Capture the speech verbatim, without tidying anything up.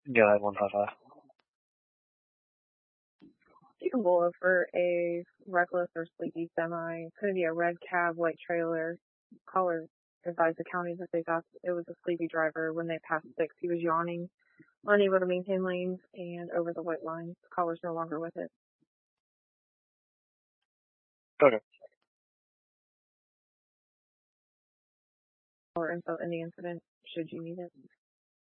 Yeah, one five five. You can pull over a reckless or sleepy semi. It's going to be a red cab, white trailer. Caller advised the county that they thought it was a sleepy driver. When they passed six, he was yawning, unable to maintain lanes, and over the white lines. The caller's no longer with it. Okay. Or info in the incident, should you need it.